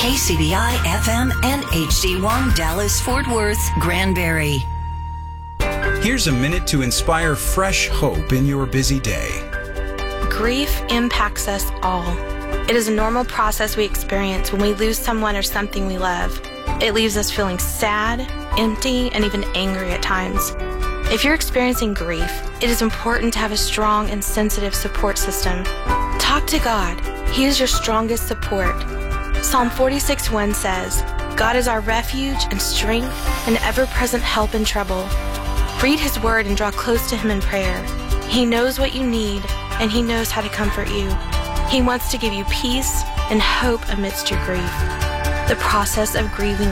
KCBI FM and HD1 Dallas Fort Worth Granbury. Here's a minute to inspire fresh hope in your busy day. Grief impacts us all. It is a normal process we experience when we lose someone or something we love. It leaves us feeling sad, empty, and even angry at times. If you're experiencing grief, it is important to have a strong and sensitive support system. Talk to God. He is your strongest support. Psalm 46:1 says, God is our refuge and strength and ever-present help in trouble. Read His Word and draw close to Him in prayer. He knows what you need, and He knows how to comfort you. He wants to give you peace and hope amidst your grief. The process of grieving